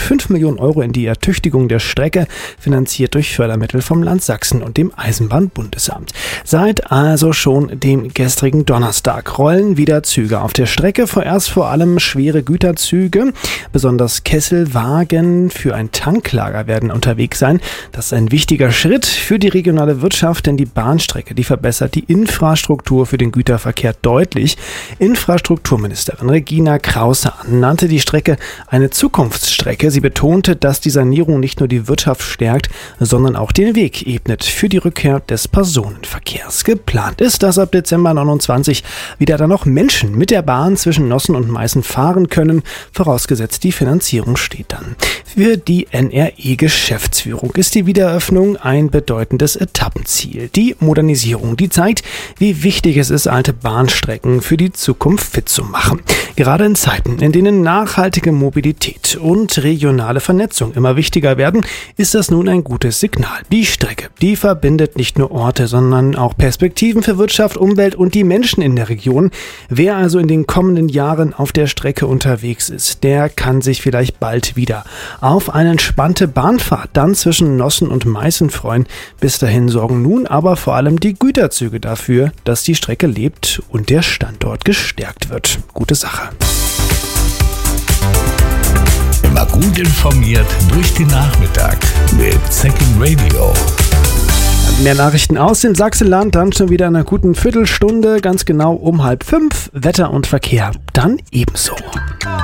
5 Millionen Euro in die Ertüchtigung der Strecke, finanziert durch Fördermittel vom Land Sachsen und dem Eisenbahnbundesamt. Seit also schon dem gestrigen Donnerstag rollen wieder Züge auf der Strecke, vorerst vor allem schwere Güterzüge. Besonders Kesselwagen für ein Tanklager werden unterwegs sein. Das ist ein wichtiger Schritt für die regionale Wirtschaft, denn die Bahnstrecke, die verbessert die Infrastruktur für den Güterverkehr deutlich. Infrastrukturministerin Regina Krause nannte die Strecke eine Zukunftsstrecke. Sie betonte, dass die Sanierung nicht nur die Wirtschaft stärkt, sondern auch den Weg ebnet für die Rückkehr des Personenverkehrs. Geplant ist, dass ab Dezember 29 wieder dann noch Menschen mit der Bahn zwischen Nossen und Meißen fahren können, vorausgesetzt die Finanzierung steht dann. Für die NRE-Geschäftsführung ist die Wiedereröffnung ein bedeutendes Etappenziel. Die Modernisierung, die zeigt, wie wichtig es ist, alte Bahnstrecken für die Zukunft fit zu machen. Gerade in Zeiten, in denen nachhaltige Mobilität und regionale Vernetzung immer wichtiger werden, ist das nun ein gutes Signal. Die Strecke, die verbindet nicht nur Orte, sondern auch Perspektiven für Wirtschaft, Umwelt und die Menschen in der Region. Wer also in den kommenden Jahren auf der Strecke unterwegs ist, der kann sich vielleicht bald wieder auf eine entspannte Bahnfahrt dann zwischen Nossen und Meißen freuen. Bis dahin sorgen nun aber vor allem die Güterzüge dafür, dass die Strecke lebt und der Standort gestärkt wird. Gute Sache. Immer gut informiert durch den Nachmittag mit Second Radio. Mehr Nachrichten aus dem Sachsenland, dann schon wieder in einer guten Viertelstunde, ganz genau um 4:30. Wetter und Verkehr dann ebenso.